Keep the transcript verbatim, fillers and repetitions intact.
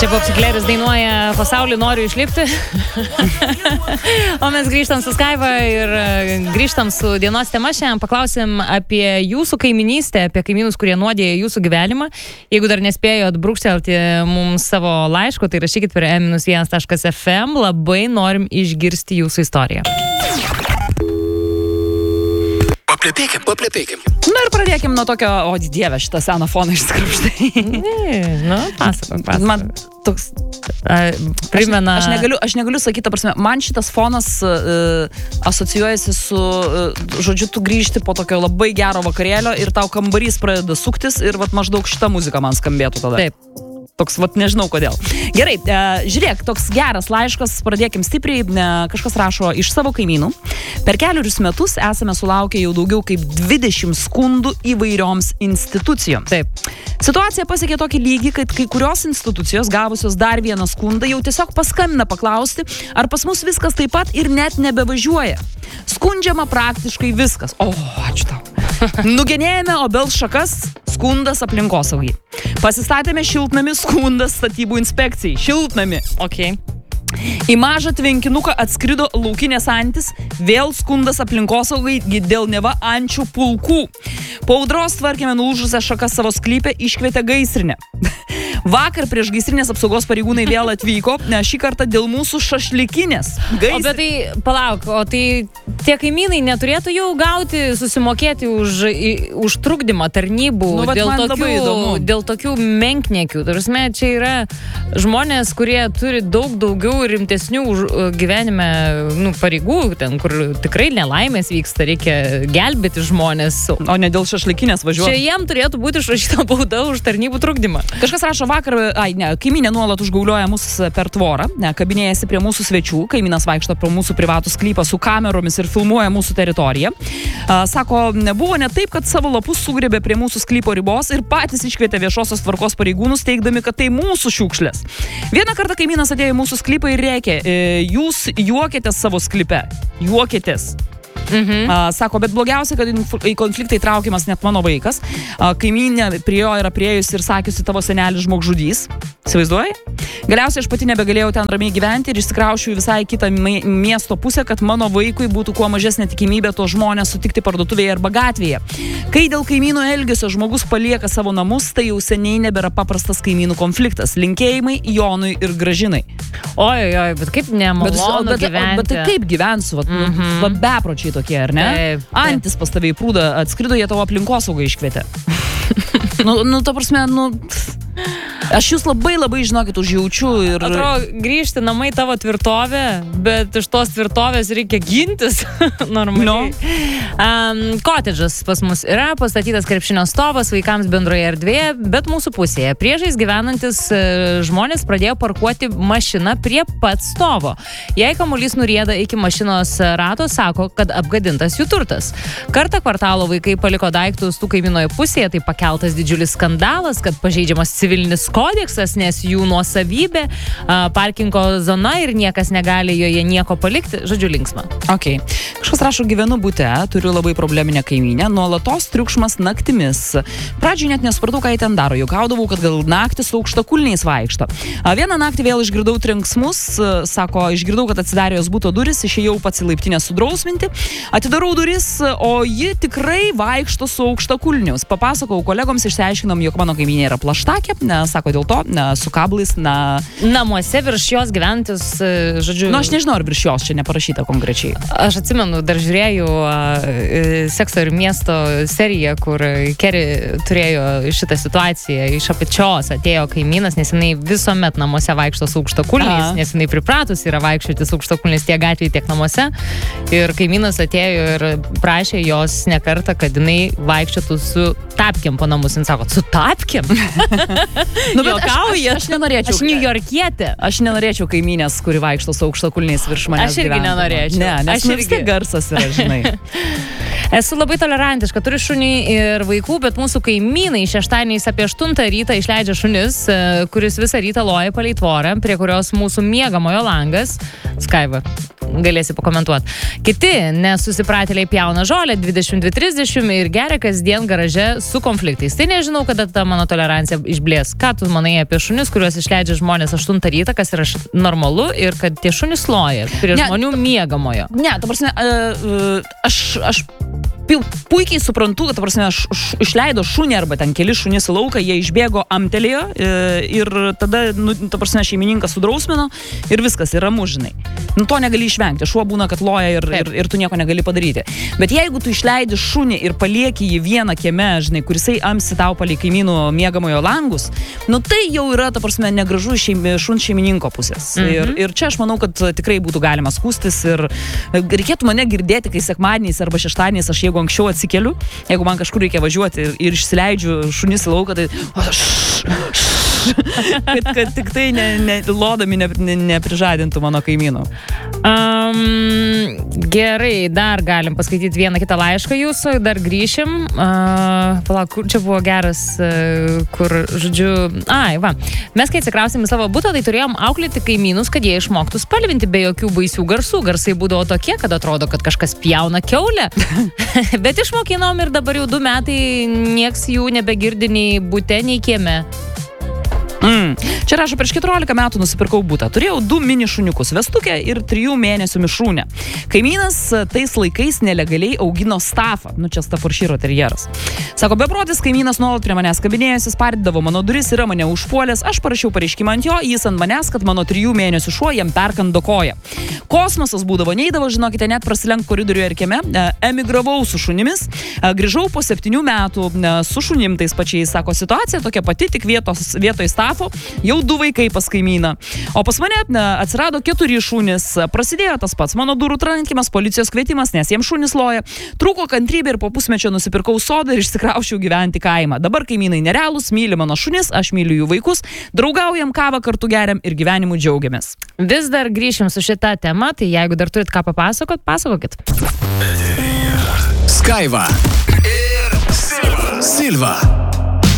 Čia Popsikleris dainuoja Pasaulį noriu išlipti. O mes grįžtam su Skaiva ir grįžtam su dienos tema. Šiandien paklausim apie jūsų kaiminystę, apie kaimynus, kurie nuodėja jūsų gyvenimą. Jeigu dar nespėjot brūkštelti mums savo laiško, tai rašykit per em vienas taškas ef em. Labai norim išgirsti jūsų istoriją. Paplepėkim, paplepėkim. Na ir pradėkim nuo tokio, o dieve, šitą seną foną išskrapštai. Nu, pasakok, pasakok. Man toks... A, primena... Aš, aš, negaliu, aš negaliu sakyti, prasme, man šitas fonas uh, asocijuojasi su, uh, žodžiu, tu grįžti po tokio labai gero vakarėlio ir tau kambarys pradeda suktis ir vat maždaug šita muzika man skambėtų tada. Taip. Toks, vat nežinau kodėl. Gerai, e, žiūrėk, toks geras laiškas, pradėkim stipriai, e, kažkas rašo iš savo kaimynų. Per keliurius metus esame sulaukę jau daugiau kaip dvidešimt skundų įvairioms institucijoms. Taip. Situacija pasiekė tokį lygį, kad kai kurios institucijos gavusios dar vieną skundą jau tiesiog paskambina paklausti, ar pas mus viskas taip pat ir net nebevažiuoja. Skundžiama praktiškai viskas. O, ačiū tau. Nugenėjame obels šakas, skundas aplinkosaugai. Pasistatėme šiltnamį, skundas statybų inspekcijai. Šiltnamį. Okay. Į mažą tvenkinuką atskrido laukinės antis, vėl skundas aplinkosaugai dėl neva ančių pulkų. Po audros tvarkėme nulūžusią šakas savo sklype, iškvietė gaisrinę. Vakar prieš gaisrinės apsaugos pareigūnai vėl atvyko, šį kartą dėl mūsų šašlikinės. Gaisr... O bet tai, palauk, o tai tie kaimynai neturėtų jau gauti, susimokėti už, už trukdymą tarnybų, nu, dėl, tokių, dėl tokių menkniekių. Tarsi, čia yra žmonės, kurie turi daug daugiau rimtesnių gyvenime nu, pareigų, ten, kur tikrai nelaimės vyksta, reikia gelbėti žmonės. O ne dėl šašlikinės važiuoti. Čia jiem turėtų būti išrašyta bauda už tarnybų trukdymą. Kažkas rašo vakar, ai ne, kaimynė nuolat užgaulioja mus per tvorą, ne, kabinėjasi prie mūsų svečių, kaimynas vaikšto pro mūsų privatų sklypą su kameromis ir filmuoja mūsų teritoriją. A, sako, nebuvo ne taip, kad savo lapus sugriebė prie mūsų sklypo ribos ir patys iškvietė viešosios tvarkos pareigūnus, teigdami, kad tai mūsų šiukšlės. Vieną kartą kaimynas atėjo į mūsų sklypą ir rėkė, e, jūs juokėtės savo sklype, juokėtės. Mhm. A, sako, bet blogiausia, kad į konfliktą įtraukiamas net mano vaikas. A, kaimynė prie jo yra priėjusi ir sakiusi, tavo senelis žmogžudys. Įsivaizduoji? Galiausiai aš pati nebegalėjau ten ramiai gyventi ir išsikraušiu visai kitą miesto pusę, kad mano vaikui būtų kuo mažesnė tikimybė to žmonės sutikti parduotuvėje arba gatvėje. Kai dėl kaimynų elgesio žmogus palieka savo namus, tai jau seniai nebėra paprastas kaimynų konfliktas. Linkėjimai Jonui ir Gražinai. Oi, oi, bet kaip nemalonu bet, gyventi. Bet, bet tai kaip gyvensiu? Vat, mm-hmm. vat bepročiai tokie, ar ne? Taip, taip. Antis pas tave į prūdą atskrido, jie tavo aplinkosaugą iškvietė. nu, nu, ta prasme, nu... Aš jūs labai labai, žinokit, užjaučiu ir... Atrodo, grįžti namai tavo tvirtovė, bet iš tos tvirtovės reikia gintis normaliai. No. Um, Kotedžas pas mus yra, pastatytas krepšinio stovas vaikams bendroje erdvėje, bet mūsų pusėje. Priešais gyvenantis žmonės pradėjo parkuoti mašiną prie pat stovo. Jei kamuolys nurieda iki mašinos rato, sako, kad apgadintas jų turtas. Kartą kvartalo vaikai paliko daiktus tų kaimynoje pusėje, tai pakeltas didžiulis skandalas, kad pažeidžiamas civilinis kodeksas, nes jų nuosavybė, parkingo zona ir niekas negali joje nieko palikti. Žodžiu, linksma. Ok. Kažkas rašo, gyvenu bute, turiu labai probleminę kaimynę, nuolatos triukšmas naktimis. Pradžiai net nesupratau, ką jie ten daro. Juokaudavau, kad gal naktį su aukštakulniais vaikšto. Vieną naktį vėl išgirdau trenksmus, sako, išgirdau, kad atsidarė jos buto duris, išėjau pats į laiptinę sudrausminti, atidarau duris, o ji tikrai vaikšto su aukštakulnius. Papasakau kolegoms, išsiaiškinom, jog mano kaimynė yra plaštakė, sako dėl to, na, su kablais, na... Namuose virš jos gyventis, žodžiu... Nu, aš nežinau, ar virš jos čia neparašyta konkrečiai. Aš atsimenu, dar žiūrėjau uh, Sekso ir miesto seriją, kur Keri turėjo šitą situaciją. Iš apačios atėjo kaimynas, nes jinai visuomet namuose vaikšto su aukštakulniais, nes jinai pripratus yra vaikščioti su aukštakulniais tiek gatvėje, tiek namuose. Ir kaimynas atėjo ir prašė jos nekartą, kad jinai vaikščiotų su tapkėm po namus. Jis sako, su tapkėm? Nu, bet aš, aš, aš nenorėčiau. Aš niujorkietė. Aš nenorėčiau kaimynės, kuri vaikšto su aukštakulniais virš manęs. Aš irgi gyvendama. nenorėčiau. Ne, nes aš irgi. Vis tiek garsas yra, žinai. Esu labai tolerantiška, turiu šunį ir vaikų, bet mūsų kaimynai šeštadieniais apie aštuntą rytą išleidžia šunis, kuris visą rytą loja palei tvorą, prie kurios mūsų miegamojo langas. Skaiva, galėsi pakomentuoti. Kiti nesusipratėliai pjauna žolę dvidešimt dvi trisdešimt ir geria kasdien garaže su konfliktais. Tai nežinau, kada ta mano tolerancija išblės. Ką tu manai apie šunis, kuriuos išleidžia žmonės aštuntą rytą, kas yra normalu ir kad tie šunys loja prie ne, žmonių miegamojo? Ne, ta prasme, aš, aš puikiai suprantu, kad, ta prasme, aš, aš išleido šunį arba ten keli šunys į lauką, jie išbėgo, amtelėjo ir tada, nu, ta prasme, šeimininkas sudrausmino ir viskas, yra mužinai. Nu, to negali išvengti. Šuo būna, kad loja ir, ir, ir tu nieko negali padaryti. Bet jeigu tu išleidi šunį ir palieki jį vieną kieme, žinai, kurisai amsi tau palei kaimynų miegamojo langus, nu tai jau yra, ta prasme, negražu šeim, šuns šeimininko pusės. Mhm. Ir, ir čia aš manau, kad tikrai būtų galima skūstis ir reikėtų mane girdėti, kai sekmadieniais arba šeštadieniais aš jeigu anksčiau atsikeliu, jeigu man kažkur reikia važiuoti ir, ir išsileidžiu šunis į lauką, tai kad, kad tik tai ne, ne, lodami ne, ne, neprižadintų mano kaimynų. Um, gerai, dar galim paskaityti vieną kitą laišką jūsų, dar grįšim. Uh, palauk, kur čia buvo geras, uh, kur, žodžiu, ai, va, mes kai atsikrausėm į savo butą, tai turėjom auklėti kaimynus, kad jie išmoktų spalvinti be jokių baisių garsų. Garsai būdavo tokie, kad atrodo, kad kažkas pjauna kiaulę. Bet išmokinom ir dabar jau du metai nieks jų nebegirdi nei bute, nei kieme. Mm. Čia rašo, prieš keturiolika metų nusipirkau butą. Turėjau du mini šuniukus, vestukę ir trijų mėnesių mišrūnę. Kaimynas tais laikais nelegaliai augino stafą. Nu, čia Staforšyro terjeras. Sako, beprotis kaimynas nuolat prie manęs kabinėjosi, spardydavo mano duris, yra mane užpuolęs. Aš parašiau pareiškimą ant jo, jis ant manęs, kad mano trijų mėnesių šuo jam perkando koją. Kosmosas būdavo, neįdavo, žinokite, net prasilenk koridoriuje ir kieme. Emigravau su šunimis. Grįžau po septynių metų su šunim tais pačiais. Sako, situacija tokia pati, tik vietos, vietoj stafo. Jau du vaikai pas kaimyną. O pas mane atsirado keturi šunys. Prasidėjo tas pats mano durų trankimas, policijos kvietimas, nes jiems šunys loja. Trūko kantrybė ir po pusmečio nusipirkau sodą ir išsikraušiau gyventi kaimą. Dabar kaimynai nerealūs, myli mano šunis, aš myliu jų vaikus, draugaujam, kavą kartu geriam ir gyvenimu džiaugiamės. Vis dar grįšim su šitą temą, tai jeigu dar turit ką papasakot, pasakokit. Skaiva ir Silva. Silva.